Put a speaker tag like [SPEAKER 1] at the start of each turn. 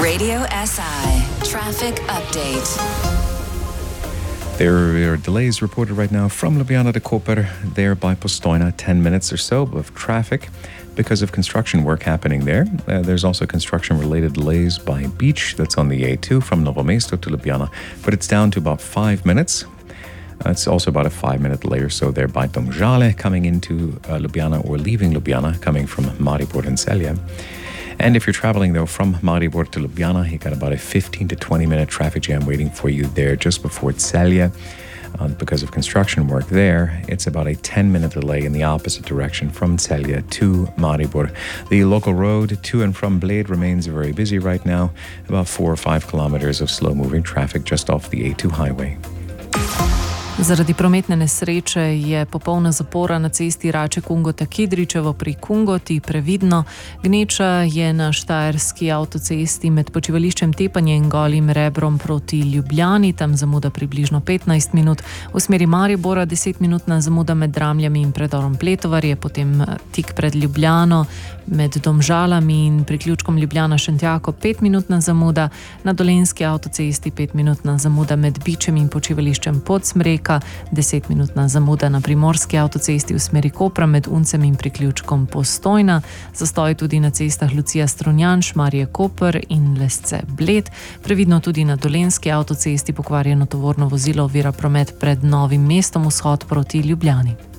[SPEAKER 1] Radio SI Traffic Update.
[SPEAKER 2] There are delays reported right now from Ljubljana to Koper, there by Postojna, 10 minutes or so of traffic because of construction work happening there. There's also construction-related delays by Beach, that's on the A2 from Novo Mesto to Ljubljana, but it's down to about 5 minutes. It's also about a 5-minute delay or so there by Domžale coming into Ljubljana or leaving Ljubljana, coming from Maribor and Celje. And if you're traveling, though, from Maribor to Ljubljana, you got about a 15 to 20-minute traffic jam waiting for you there just before Celje. Because of construction work there, it's about a 10-minute delay in the opposite direction from Celje to Maribor. The local road to and from Bled remains very busy right now, about 4 or 5 kilometers of slow-moving traffic just off the A2 highway.
[SPEAKER 3] Zaradi prometne nesreče je popolna zapora na cesti Rače-Kungota-Kidričevo pri Kungoti, previdno. Gneča je na štajerski avtocesti med počivališčem Tepanje in Golim Rebrom proti Ljubljani, tam zamuda približno 15 minut. V smeri Maribora 10-minutna zamuda med Dramljami in predorom Pletovarje, potem tik pred Ljubljano med Domžalami in priključkom Ljubljana-Šentjako 5-minutna zamuda, na Dolenjski avtocesti 5-minutna zamuda med Bičem in počivališčem Podsmreka, 10-minutna zamuda na primorski avtocesti v smeri Kopra med Uncem in priključkom Postojna, zastoj tudi na cestah Lucija-Strunjan, Šmarje-Koper in Lesce-Bled, previdno tudi na Dolenjski avtocesti pokvarjeno tovorno vozilo ovira promet pred Novim mestom, vzhod proti Ljubljani.